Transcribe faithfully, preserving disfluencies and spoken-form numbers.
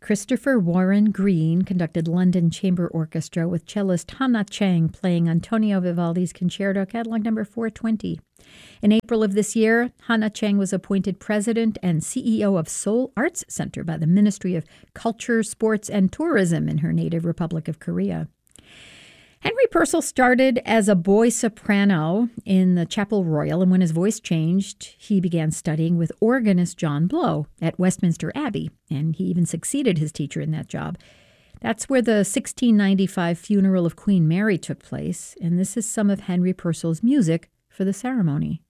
Christopher Warren Green conducted London Chamber Orchestra with cellist Hannah Chang playing Antonio Vivaldi's Concerto, Catalog number four twenty. In April of this year, Hannah Chang was appointed president and C E O of Seoul Arts Center by the Ministry of Culture, Sports, and Tourism in her native Republic of Korea. Henry Purcell started as a boy soprano in the Chapel Royal, and when his voice changed, he began studying with organist John Blow at Westminster Abbey, and he even succeeded his teacher in that job. That's where the sixteen ninety-five funeral of Queen Mary took place, and this is some of Henry Purcell's music for the ceremony.